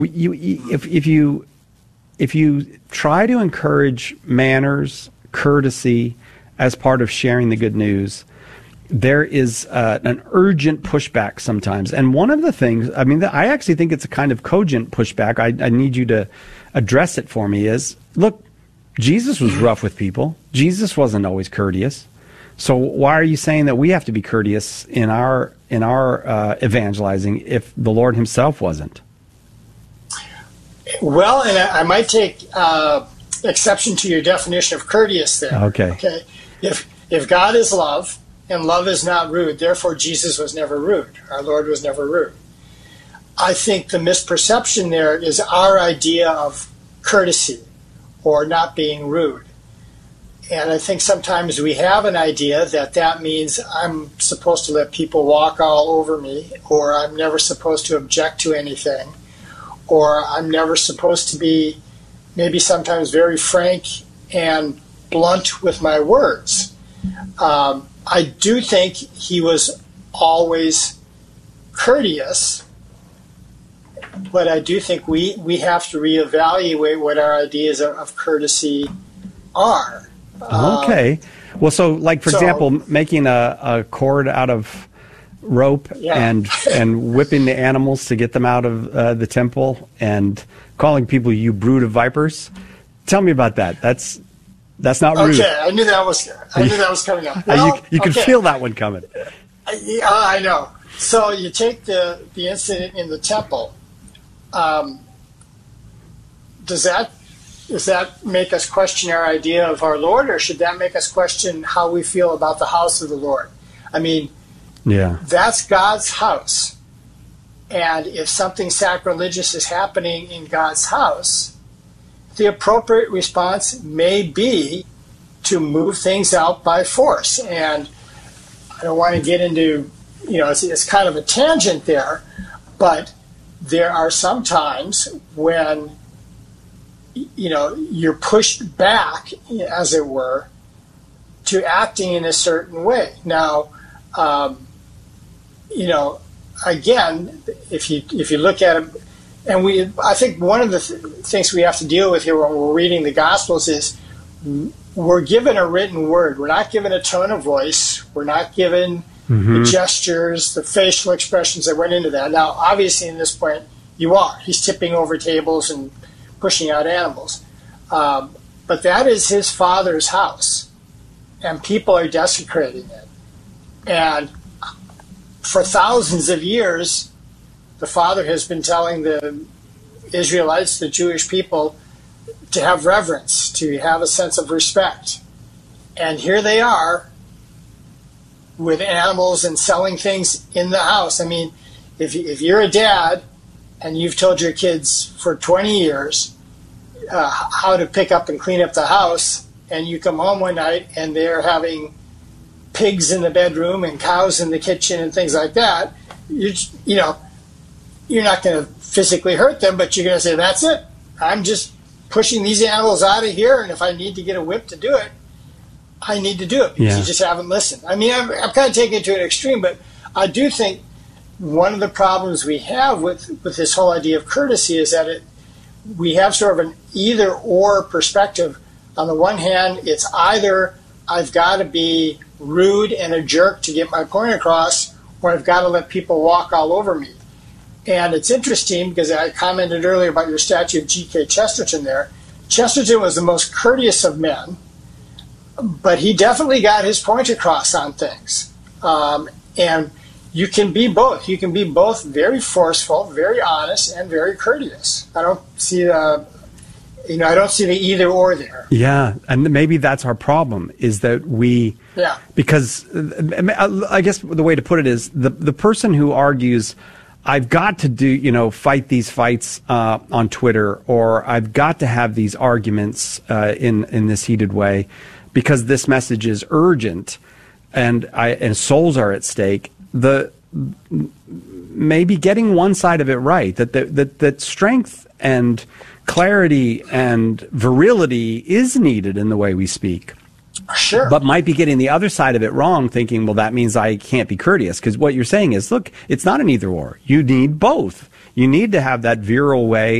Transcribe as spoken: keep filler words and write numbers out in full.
You, if, if you if you try to encourage manners, courtesy as part of sharing the good news, there is uh, an urgent pushback sometimes. And one of the things, I mean, I actually think it's a kind of cogent pushback. I, I need you to address it for me. Is look, Jesus was rough with people. Jesus wasn't always courteous. So why are you saying that we have to be courteous in our in our uh, evangelizing if the Lord himself wasn't? Well, and I, I might take uh, exception to your definition of courteous there. Okay. Okay. If if God is love and love is not rude, therefore Jesus was never rude. Our Lord was never rude. I think the misperception there is our idea of courtesy or not being rude. And I think sometimes we have an idea that that means I'm supposed to let people walk all over me, or I'm never supposed to object to anything, or I'm never supposed to be maybe sometimes very frank and blunt with my words. Um, I do think he was always courteous, but I do think we, we have to reevaluate what our ideas of, of courtesy are. Okay. Well, so like, for so, example, making a, a cord out of rope yeah. and and whipping the animals to get them out of uh, the temple and calling people you brood of vipers. Tell me about that. That's that's not rude. Okay, I knew that was I knew that was coming up. Well, you you okay. can feel that one coming. Yeah, I know. So you take the, the incident in the temple. Um, does that Does that make us question our idea of our Lord, or should that make us question how we feel about the house of the Lord? I mean, yeah, that's God's house. And if something sacrilegious is happening in God's house, the appropriate response may be to move things out by force. And I don't want to get into, you know, it's, it's kind of a tangent there, but there are some times when you know, you're pushed back, as it were, to acting in a certain way. Now, um, you know, again, if you if you look at it, and we, I think one of the th- things we have to deal with here when we're reading the Gospels is we're given a written word. We're not given a tone of voice. We're not given mm-hmm. the gestures, the facial expressions that went into that. Now, obviously, in this point, you are. He's tipping over tables and pushing out animals. Um, but that is his Father's house, and people are desecrating it. And for thousands of years, the Father has been telling the Israelites, the Jewish people, to have reverence, to have a sense of respect. And here they are with animals and selling things in the house. I mean, if, if you're a dad and you've told your kids for twenty years uh, how to pick up and clean up the house, and you come home one night and they're having pigs in the bedroom and cows in the kitchen and things like that, you, you know, you're not going to physically hurt them, but you're going to say, that's it. I'm just pushing these animals out of here, and if I need to get a whip to do it, I need to do it because yeah. you just haven't listened. I mean, I'm, I'm kind of taking it to an extreme, but I do think one of the problems we have with, with this whole idea of courtesy is that it, we have sort of an either-or perspective. On the one hand, it's either I've got to be rude and a jerk to get my point across, or I've got to let people walk all over me. And it's interesting because I commented earlier about your statue of G K Chesterton there. Chesterton was the most courteous of men, but he definitely got his point across on things. Um, and you can be both. You can be both very forceful, very honest, and very courteous. I don't see the, you know, I don't see the either or there. Yeah, and maybe that's our problem, is that we, yeah. because I guess the way to put it is the the person who argues, I've got to do, you know, fight these fights uh, on Twitter, or I've got to have these arguments uh, in in this heated way, because this message is urgent, and I and souls are at stake. The maybe getting one side of it right, that that that, that strength and clarity and virility is needed in the way we speak. Sure. But might be getting the other side of it wrong, thinking, well, that means I can't be courteous. Because what you're saying is, look, it's not an either or. You need both. You need to have that virile way